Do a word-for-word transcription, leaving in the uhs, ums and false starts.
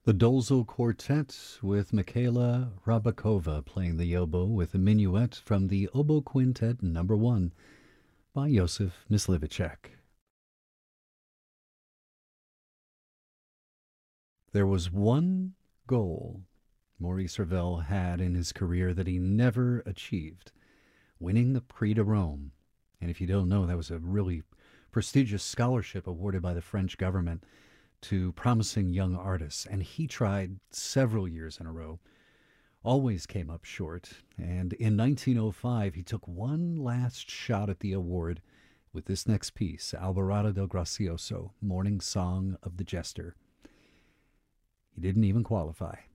The Dolzo Quartet with Mikhaila Rabakova playing the oboe with a minuet from the Oboe Quintet Number One by Josef Myslivacek. There was one goal Maurice Ravel had in his career that he never achieved, winning the Prix de Rome. And if you don't know, that was a really prestigious scholarship awarded by the French government to promising young artists. And he tried several years in a row, always came up short. And in nineteen oh five, he took one last shot at the award with this next piece, Alvarado del Gracioso, Morning Song of the Jester. He didn't even qualify.